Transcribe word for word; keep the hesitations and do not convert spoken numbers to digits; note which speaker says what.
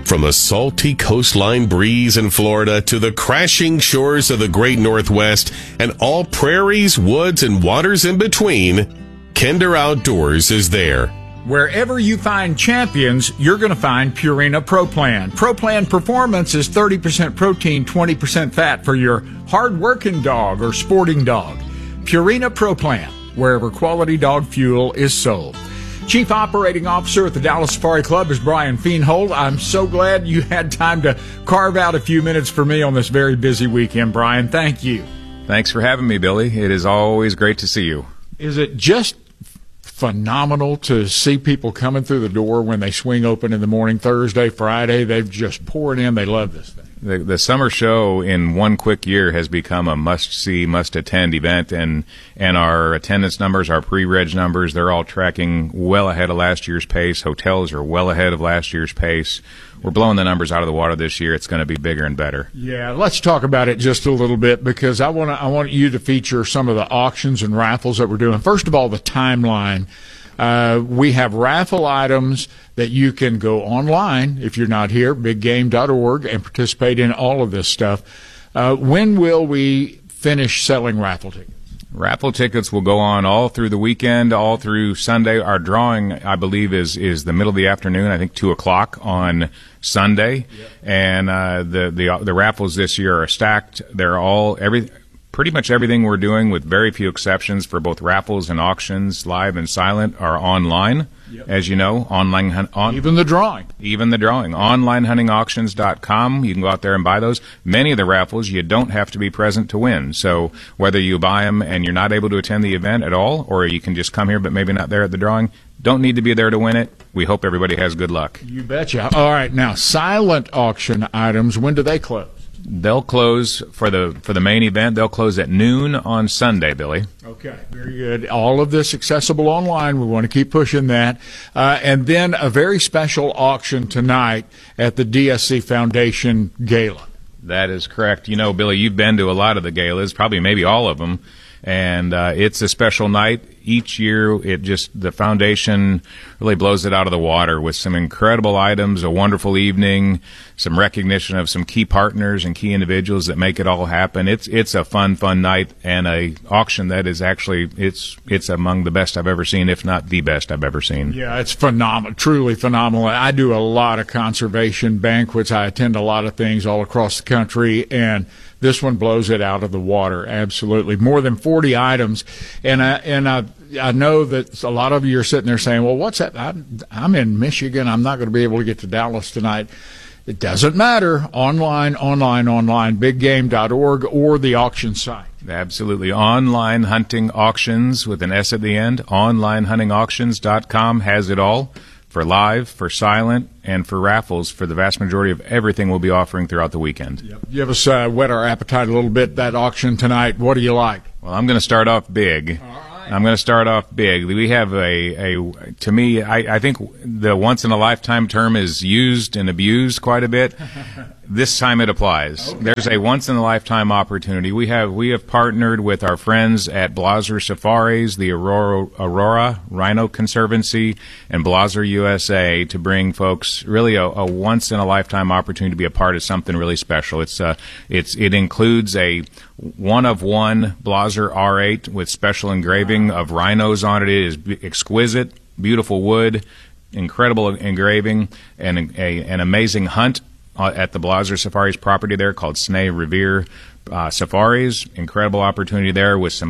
Speaker 1: From the salty coastline breeze in Florida to the crashing shores of the great Northwest and all prairies, woods, and waters in between, Kinder Outdoors is there.
Speaker 2: Wherever you find champions, you're going to find Purina Pro Plan. Pro Plan Performance is thirty percent protein, twenty percent fat for your hard-working dog or sporting dog. Purina Pro Plan, wherever quality dog fuel is sold. Chief Operating Officer at the Dallas Safari Club is Brian Feenhold. I'm so glad you had time to carve out a few minutes for me on this very busy weekend, Brian. Thank you.
Speaker 3: Thanks for having me, Billy. It is always great to see you.
Speaker 2: Is it just phenomenal to see people coming through the door when they swing open in the morning, Thursday, Friday? They've just poured in. They love this thing.
Speaker 3: The, the summer show in one quick year has become a must-see, must-attend event, and and our attendance numbers, our pre-reg numbers, they're all tracking well ahead of last year's pace. Hotels are well ahead of last year's pace. We're blowing the numbers out of the water this year. It's going to be bigger and better.
Speaker 2: Yeah, let's talk about it just a little bit, because I want to I want you to feature some of the auctions and raffles that we're doing. First of all, the timeline. Uh, we have raffle items that you can go online if you're not here, big game dot org, and participate in all of this stuff. Uh, when will we finish selling raffle tickets?
Speaker 3: Raffle tickets will go on all through the weekend, all through Sunday. Our drawing, I believe, is is the middle of the afternoon. I think two o'clock on Sunday. Yep. And uh, the the the raffles this year are stacked. They're all every. Pretty much everything we're doing, with very few exceptions, for both raffles and auctions, live and silent, are online. Yep. As you know, online hun- on
Speaker 2: even the drawing,
Speaker 3: even the drawing, online hunting auctions dot com. You can go out there and buy those. Many of the raffles you don't have to be present to win. So whether you buy them and you're not able to attend the event at all, or you can just come here but maybe not there at the drawing, don't need to be there to win it. We hope everybody has good luck.
Speaker 2: You betcha. All right, now silent auction items. When do they close?
Speaker 3: They'll close for the for the main event. They'll close at noon on Sunday, Billy.
Speaker 2: Okay, very good. All of this accessible online. We want to keep pushing that. Uh, and then a very special auction tonight at the D S C Foundation Gala.
Speaker 3: That is correct. You know, Billy, you've been to a lot of the galas, probably maybe all of them. And uh, it's a special night. Each year, it just the foundation really blows it out of the water with some incredible items, a wonderful evening, some recognition of some key partners and key individuals that make it all happen. It's it's a fun, fun night, and a auction that is actually it's it's among the best I've ever seen, if not the best I've ever seen.
Speaker 2: Yeah, it's phenomenal, truly phenomenal. I do a lot of conservation banquets. I attend a lot of things all across the country, and this one blows it out of the water. Absolutely, more than forty items, and I and I I know that a lot of you are sitting there saying, "Well, what's that? I'm, I'm in Michigan. I'm not going to be able to get to Dallas tonight." It doesn't matter. Online, online, online. big game dot org or the auction site.
Speaker 3: Absolutely. Online Hunting Auctions with an S at the end. online hunting auctions dot com has it all. For live, for silent, and for raffles, for the vast majority of everything we'll be offering throughout the weekend.
Speaker 2: Yep. You have us uh, whet our appetite a little bit, that auction tonight. What do you like?
Speaker 3: Well, I'm going to start off big.
Speaker 2: All right.
Speaker 3: I'm going to start off big. We have a, a to me, I, I think the once-in-a-lifetime term is used and abused quite a bit. This time it applies. Okay. There's a once-in-a-lifetime opportunity. We have we have partnered with our friends at Blaser Safaris, the Aurora, Aurora Rhino Conservancy, and Blaser U S A to bring folks really a, a once-in-a-lifetime opportunity to be a part of something really special. It's uh, it's it includes a one-of-one Blaser R eight with special engraving of rhinos on it. It is exquisite, beautiful wood, incredible engraving, and a, an amazing hunt at the Blaser Safaris property there called Sneh Revere uh, Safaris. Incredible opportunity there with some